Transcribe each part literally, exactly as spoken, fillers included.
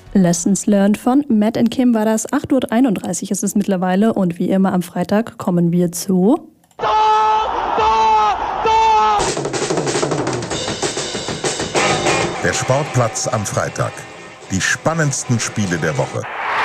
Lessons Learned von Matt und Kim war das. acht Uhr einunddreißig ist es mittlerweile und wie immer am Freitag kommen wir zu... Tor! Tor! Tor! Der Sportplatz am Freitag. Die spannendsten Spiele der Woche.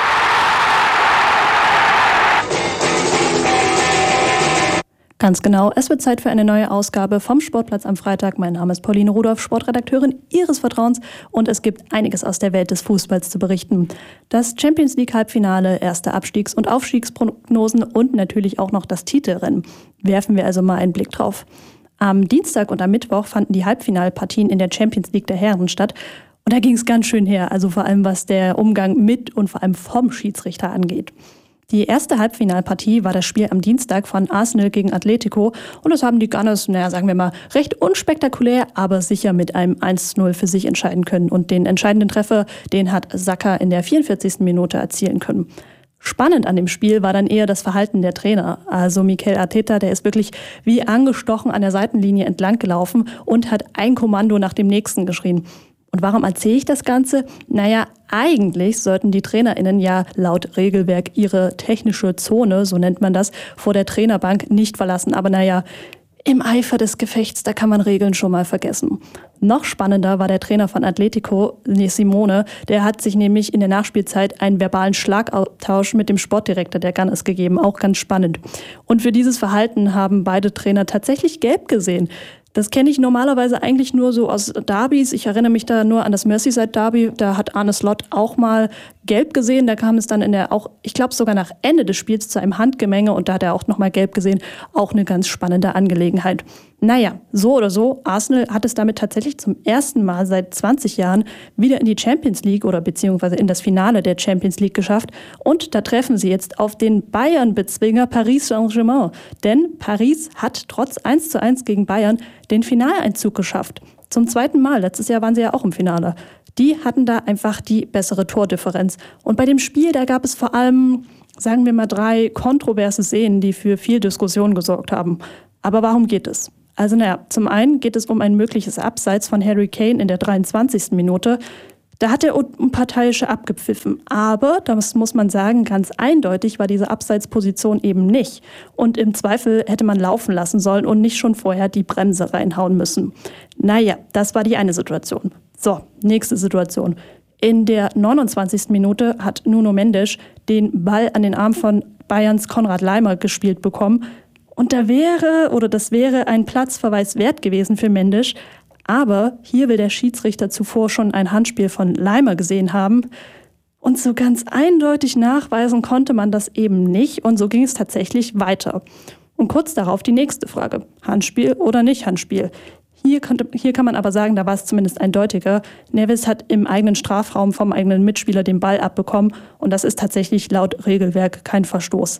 Ganz genau, es wird Zeit für eine neue Ausgabe vom Sportplatz am Freitag. Mein Name ist Pauline Rudolph, Sportredakteurin Ihres Vertrauens und es gibt einiges aus der Welt des Fußballs zu berichten. Das Champions League Halbfinale, erste Abstiegs- und Aufstiegsprognosen und natürlich auch noch das Titelrennen. Werfen wir also mal einen Blick drauf. Am Dienstag und am Mittwoch fanden die Halbfinalpartien in der Champions League der Herren statt. Und da ging es ganz schön her, also vor allem was der Umgang mit und vor allem vom Schiedsrichter angeht. Die erste Halbfinalpartie war das Spiel am Dienstag von Arsenal gegen Atletico und das haben die Gunners, naja, sagen wir mal, recht unspektakulär, aber sicher mit einem eins zu null für sich entscheiden können. Und den entscheidenden Treffer, den hat Saka in der vierundvierzigsten Minute erzielen können. Spannend an dem Spiel war dann eher das Verhalten der Trainer. Also Mikel Arteta, der ist wirklich wie angestochen an der Seitenlinie entlang gelaufen und hat ein Kommando nach dem nächsten geschrien. Und warum erzähle ich das Ganze? Naja, eigentlich sollten die TrainerInnen ja laut Regelwerk ihre technische Zone, so nennt man das, vor der Trainerbank nicht verlassen. Aber naja, im Eifer des Gefechts, da kann man Regeln schon mal vergessen. Noch spannender war der Trainer von Atletico, Simone. Der hat sich nämlich in der Nachspielzeit einen verbalen Schlagabtausch mit dem Sportdirektor der Gunners gegeben. Auch ganz spannend. Und für dieses Verhalten haben beide Trainer tatsächlich gelb gesehen. Das kenne ich normalerweise eigentlich nur so aus Derbys. Ich erinnere mich da nur an das Merseyside-Derby. Da hat Arne Slot auch mal gelb gesehen. Da kam es dann in der auch, ich glaube sogar nach Ende des Spiels zu einem Handgemenge und da hat er auch noch mal gelb gesehen. Auch eine ganz spannende Angelegenheit. Naja, so oder so, Arsenal hat es damit tatsächlich zum ersten Mal seit zwanzig Jahren wieder in die Champions League oder beziehungsweise in das Finale der Champions League geschafft. Und da treffen sie jetzt auf den Bayern-Bezwinger Paris Saint-Germain. Denn Paris hat trotz eins zu eins gegen Bayern den Finaleinzug geschafft. Zum zweiten Mal. Letztes Jahr waren sie ja auch im Finale. Die hatten da einfach die bessere Tordifferenz. Und bei dem Spiel, da gab es vor allem, sagen wir mal, drei kontroverse Szenen, die für viel Diskussion gesorgt haben. Aber warum geht es? Also naja, zum einen geht es um ein mögliches Abseits von Harry Kane in der dreiundzwanzigsten Minute. Da hat der Unparteiische abgepfiffen. Aber, das muss man sagen, ganz eindeutig war diese Abseitsposition eben nicht. Und im Zweifel hätte man laufen lassen sollen und nicht schon vorher die Bremse reinhauen müssen. Naja, das war die eine Situation. So, nächste Situation. In der neunundzwanzigsten Minute hat Nuno Mendes den Ball an den Arm von Bayerns Konrad Laimer gespielt bekommen. Und da wäre, oder das wäre ein Platzverweis wert gewesen für Mendes. Aber hier will der Schiedsrichter zuvor schon ein Handspiel von Laimer gesehen haben. Und so ganz eindeutig nachweisen konnte man das eben nicht. Und so ging es tatsächlich weiter. Und kurz darauf die nächste Frage. Handspiel oder nicht Handspiel? Hier, konnte, hier kann man aber sagen, da war es zumindest eindeutiger. Neves hat im eigenen Strafraum vom eigenen Mitspieler den Ball abbekommen. Und das ist tatsächlich laut Regelwerk kein Verstoß.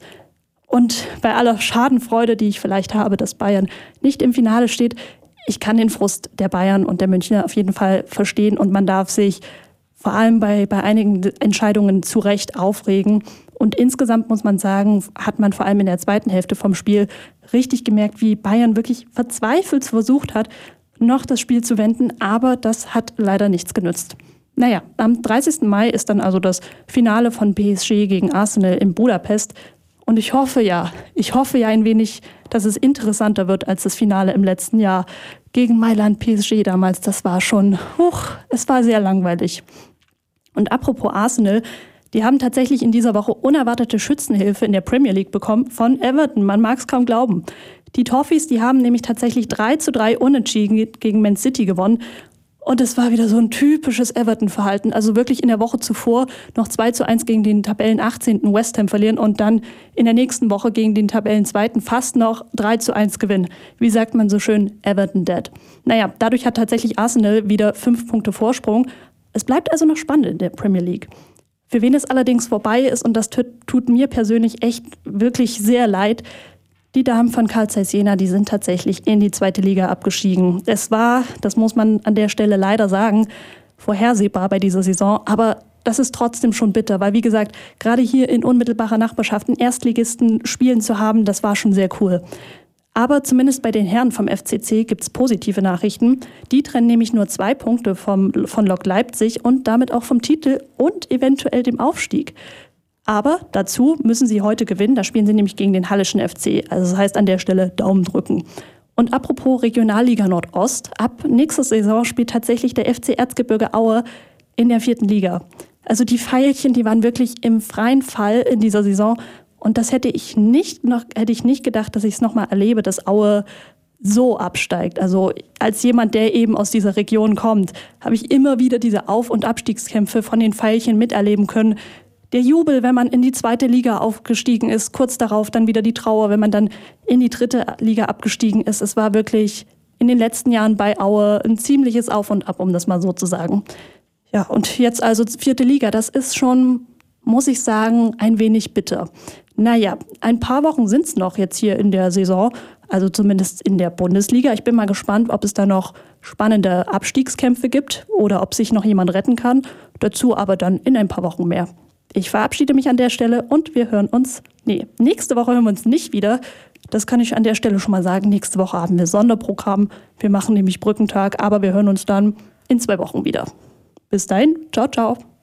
Und bei aller Schadenfreude, die ich vielleicht habe, dass Bayern nicht im Finale steht, ich kann den Frust der Bayern und der Münchner auf jeden Fall verstehen und man darf sich vor allem bei, bei einigen Entscheidungen zu Recht aufregen. Und insgesamt muss man sagen, hat man vor allem in der zweiten Hälfte vom Spiel richtig gemerkt, wie Bayern wirklich verzweifelt versucht hat, noch das Spiel zu wenden, aber das hat leider nichts genützt. Naja, am dreißigsten Mai ist dann also das Finale von P S G gegen Arsenal in Budapest. Und ich hoffe ja, ich hoffe ja ein wenig, dass es interessanter wird als das Finale im letzten Jahr gegen Mailand P S G damals. Das war schon, huch, es war sehr langweilig. Und apropos Arsenal, die haben tatsächlich in dieser Woche unerwartete Schützenhilfe in der Premier League bekommen von Everton. Man mag es kaum glauben. Die Toffees, die haben nämlich tatsächlich drei zu drei unentschieden gegen Man City gewonnen. Und es war wieder so ein typisches Everton-Verhalten. Also wirklich in der Woche zuvor noch zwei zu eins gegen den Tabellen achtzehnten West Ham verlieren und dann in der nächsten Woche gegen den Tabellenzweiten fast noch drei zu eins gewinnen. Wie sagt man so schön, Everton dead. Naja, dadurch hat tatsächlich Arsenal wieder fünf Punkte Vorsprung. Es bleibt also noch spannend in der Premier League. Für wen es allerdings vorbei ist, und das tut mir persönlich echt wirklich sehr leid, die Damen von Carl Zeiss Jena, die sind tatsächlich in die zweite Liga abgestiegen. Es war, das muss man an der Stelle leider sagen, vorhersehbar bei dieser Saison, aber das ist trotzdem schon bitter, weil wie gesagt, gerade hier in unmittelbarer Nachbarschaft einen Erstligisten spielen zu haben, das war schon sehr cool. Aber zumindest bei den Herren vom F C C gibt es positive Nachrichten. Die trennen nämlich nur zwei Punkte vom, von Lok Leipzig und damit auch vom Titel und eventuell dem Aufstieg. Aber dazu müssen sie heute gewinnen, da spielen sie nämlich gegen den Halleschen F C. Also das heißt an der Stelle Daumen drücken. Und apropos Regionalliga Nordost, ab nächster Saison spielt tatsächlich der F C Erzgebirge Aue in der vierten Liga. Also die Veilchen, die waren wirklich im freien Fall in dieser Saison. Und das hätte ich nicht noch, hätte ich nicht gedacht, dass ich es nochmal erlebe, dass Aue so absteigt. Also als jemand, der eben aus dieser Region kommt, habe ich immer wieder diese Auf- und Abstiegskämpfe von den Veilchen miterleben können. Der Jubel, wenn man in die zweite Liga aufgestiegen ist, kurz darauf dann wieder die Trauer, wenn man dann in die dritte Liga abgestiegen ist. Es war wirklich in den letzten Jahren bei Aue ein ziemliches Auf und Ab, um das mal so zu sagen. Ja, und jetzt also vierte Liga, das ist schon, muss ich sagen, ein wenig bitter. Naja, ein paar Wochen sind es noch jetzt hier in der Saison, also zumindest in der Bundesliga. Ich bin mal gespannt, ob es da noch spannende Abstiegskämpfe gibt oder ob sich noch jemand retten kann. Dazu aber dann in ein paar Wochen mehr. Ich verabschiede mich an der Stelle und wir hören uns, nee, nächste Woche hören wir uns nicht wieder. Das kann ich an der Stelle schon mal sagen. Nächste Woche haben wir Sonderprogramm. Wir machen nämlich Brückentag, aber wir hören uns dann in zwei Wochen wieder. Bis dahin, ciao, ciao.